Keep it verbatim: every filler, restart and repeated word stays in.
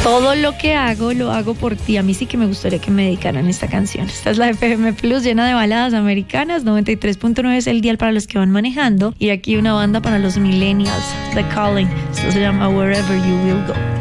Todo lo que hago, lo hago por ti. A mí sí que me gustaría que me dedicaran esta canción. Esta es la F M Plus, llena de baladas americanas. noventa y tres punto nueve es el dial para los que van manejando. Y aquí una banda para los millennials, The Calling. Esto se llama Wherever You Will Go.